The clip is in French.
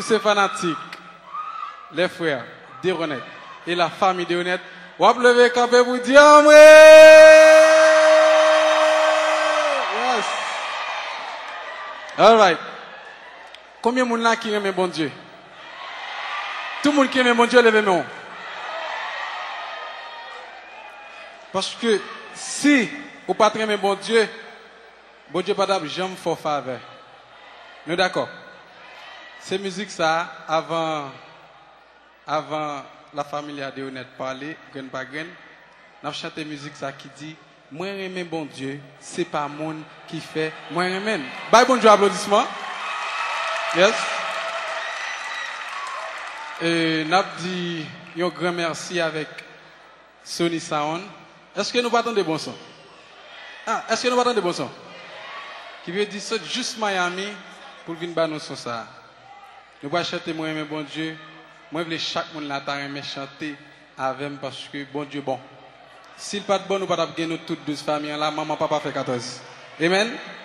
tous ces fanatiques, les frères d'Honnête et la famille d'Honnête, on va lever camper pour dire Amré! Yes! All right. Combien de monde là qui aime bon Dieu? Tout le monde qui aime bon Dieu, levez main. Parce que si vous pas aimer bon Dieu pas jamais faire faveur. Nous d'accord? Ces musiques ça avant la famille de Honnête parler, grain par grain, n'a chanté musique ça qui dit moi aimer bon Dieu, c'est pas monde qui fait moi aimer. Bye bon Dieu applaudissements. Yes. Et n'a dit un grand merci avec Sony Sound. Est-ce que nous partons de bons sons? Ah, est-ce que nous partons de bons sons? Qui veut dire ça juste Miami pour venir battre nos sons ça. Nous allons chanter moi aimer bon Dieu. Moi je veux chaque monde là t'aimer chanter avec parce que bon Dieu bon. S'il pas de bon nous pas gagner nous toutes 12 familles là maman papa fait 14. Amen.